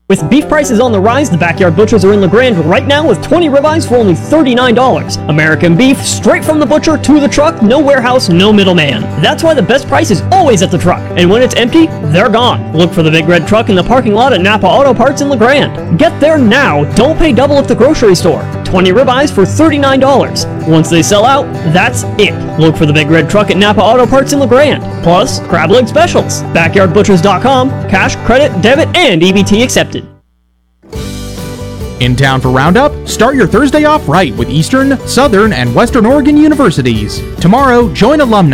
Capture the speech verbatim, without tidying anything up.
With beef prices on the rise, the Backyard Butchers are in LeGrand right now with twenty ribeyes for only thirty-nine dollars. American beef, straight from the butcher to the truck, no warehouse, no middleman. That's why the best price is always at the truck. And when it's empty, they're gone. Look for the big red truck in the parking lot at Napa Auto Parts in LeGrand. Get there now. Don't pay double at the grocery store. twenty ribeyes for thirty-nine dollars. Once they sell out, that's it. Look for the big red truck at Napa Auto Parts in LeGrand. Plus, crab leg specials. backyard butchers dot com. Cash, credit, debit, and E B T accepted. In town for Roundup? Start your Thursday off right with Eastern, Southern, and Western Oregon universities. Tomorrow, join alumni